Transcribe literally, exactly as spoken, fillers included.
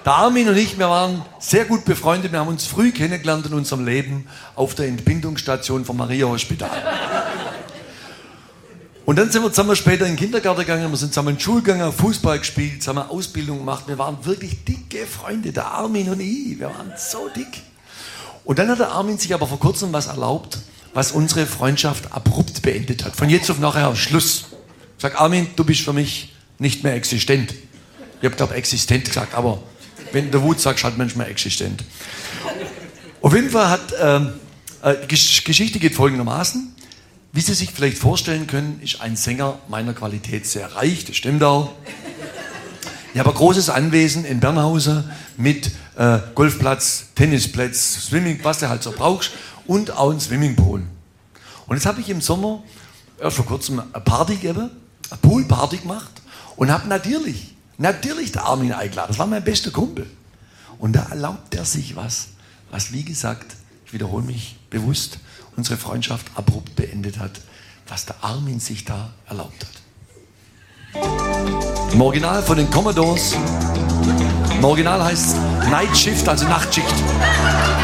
Der Armin und ich, wir waren sehr gut befreundet. Wir haben uns früh kennengelernt in unserem Leben auf der Entbindungsstation vom Maria-Hospital. Und dann sind wir zusammen später in den Kindergarten gegangen, wir sind zusammen in die Schule gegangen, Fußball gespielt, zusammen Ausbildung gemacht. Wir waren wirklich dicke Freunde, der Armin und ich. Wir waren so dick. Und dann hat der Armin sich aber vor kurzem was erlaubt, was unsere Freundschaft abrupt beendet hat. Von jetzt auf nachher Schluss. Ich sag, Armin, du bist für mich nicht mehr existent. Ich habe, glaube existent gesagt, aber wenn der Wut sagst, halt manchmal existent. Auf jeden Fall hat, ähm, äh, die Geschichte geht folgendermaßen. Wie Sie sich vielleicht vorstellen können, ist ein Sänger meiner Qualität sehr reich, das stimmt auch. Ich habe ein großes Anwesen in Bernhausen mit äh, Golfplatz, Tennisplatz, Swimming, was du halt so brauchst und auch ein Swimmingpool. Und jetzt habe ich im Sommer erst vor kurzem eine Party gegeben, eine Poolparty gemacht und habe natürlich, natürlich der Armin eingeladen. Das war mein bester Kumpel. Und da erlaubt er sich was, was wie gesagt, ich wiederhole mich bewusst, unsere Freundschaft abrupt beendet hat, was der Armin sich da erlaubt hat. Im Original von den Commodores, im Original heißt es Night Shift, also Nachtschicht.